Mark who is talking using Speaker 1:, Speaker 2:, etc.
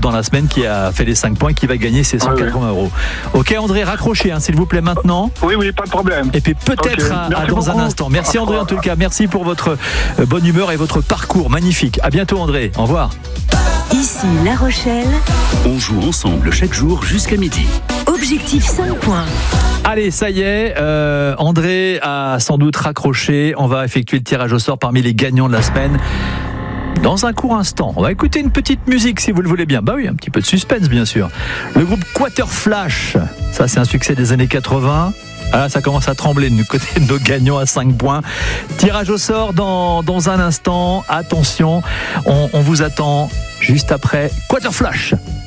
Speaker 1: dans la semaine qui a fait les 5 points, qui va gagner ses 180 euros. Ok André, raccrochez s'il vous plaît maintenant.
Speaker 2: Oui, pas de problème.
Speaker 1: Et puis peut-être dans un instant. Merci André en tout cas, merci pour votre bonne humeur et votre parcours magnifique. À bientôt André, au revoir.
Speaker 3: Ici La Rochelle.
Speaker 4: On joue ensemble chaque jour jusqu'à midi.
Speaker 3: Objectif 5 points.
Speaker 1: Allez, ça y est, André a sans doute raccroché. On va effectuer le tirage au sort parmi les gagnants de la semaine. Dans un court instant, on va écouter une petite musique si vous le voulez bien. Bah oui, un petit peu de suspense bien sûr. Le groupe Quaterflash, ça c'est un succès des années 80. Ah là, ça commence à trembler du côté de nos gagnants à 5 points. Tirage au sort dans un instant. Attention, on vous attend juste après Quaterflash.